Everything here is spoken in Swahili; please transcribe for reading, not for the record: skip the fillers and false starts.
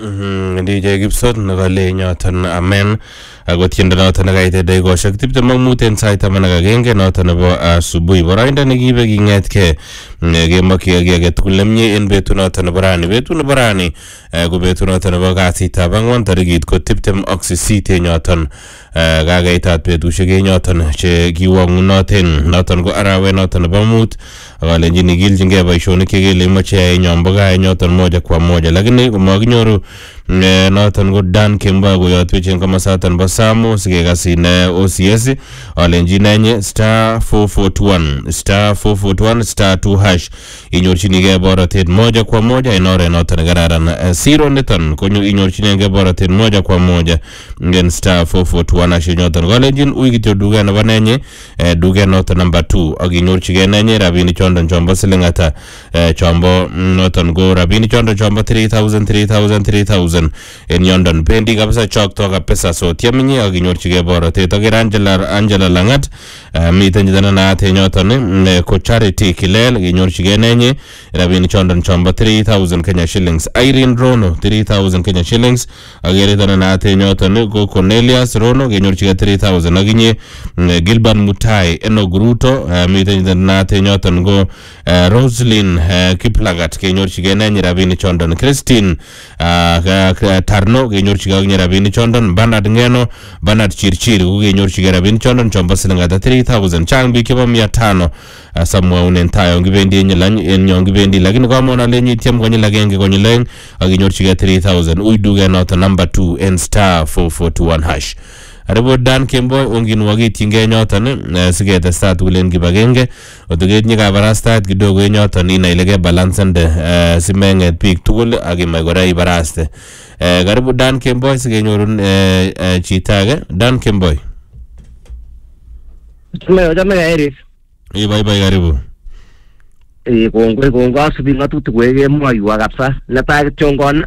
DJ Gibson nakale nyoton amen ako tiendo noton nekaite dakikoshek 25 en sait 11 noton nebo asubuhi. Boroindo nekibe kingetke kemokyige kiy agetugul nemie en betut noton nebo rani. Betut nebo rani ko betut noton nebo kasitab ang'wan tarikit ko 28 yoton kakaitat betusiek yoton che kiwang'unoten noton ko arawet noton nebo mut. Akalenjin igilchingei boisionik chekele imoche yai nyombo gaa nyoton moja kwa moja, lakini komakinyoru noton ko Dan Kemboi koyotwech en komosaton bo Samo sikekasin OCS alenjin enye star 441 star 2 hash inyorchinigei borotet moja kwa moja en oret noton nekararan. Siro niton konyo inyorchinigei borotet moja kwa moja en star 441 hash nyoton kolenjin ui kityo duket nebo nenye duket noton number 2 ak inyorchigei nenye rabinik chondon chombo siling ata chombo noton ko rabinik chondon chombo 3000 en yondon bendi kabisa chokto kabisa. So tieminye ak inyorchigei borotet. Aker Angela Langat miten chito nenaat en yoton ko Charity Kilel inyorchigei nenye rabinik chondon chombo 3000 Kenya shillings. Irene Rono 3000 Kenya shillings. Aker chito nenaat en yoton ko Cornelius Rono inyorchigei 3000. Akinye Gilbert Mutai Enoch Ruto miten chito nenaat en yoton ko Roslyn Kiplagat kenyorchigei nenye rabinik chondon. Christine Tarno kenyorchigei akinye rabinik chondon. Bernard Ngeno Bernard Chirchir ko kenyorchigei rabinik chondon chombo siling ata 3000. Chang biik chebo 500 samwaunen tayo ngibendi en yon kibendi, lakini kamon alenyi ityem konyil agenge konyil aeng ak inyorchigei 3000. Ui duket noton number 2 en star 441 hash. Aribo Dan Kemboi onginwakityingei nyoton siketestai tugul en kibagenge otuketinye kabarastaet kidogo en nyoton inai ile kebalancende simeng'et biik tugul ak imach kora ibaraste. Karibu Dan Kemboi sikenyorun chito age. Dan Kemboi. Chame Eric. Bye karibu. Kongoi asubi ng'atutik koek kemwoiwo kabisa. Netai kityo ngon